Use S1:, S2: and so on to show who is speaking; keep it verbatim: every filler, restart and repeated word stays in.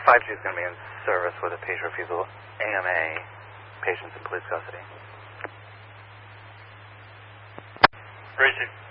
S1: five G is going to be in service with a page refusal A M A, patients in police custody.
S2: Racing.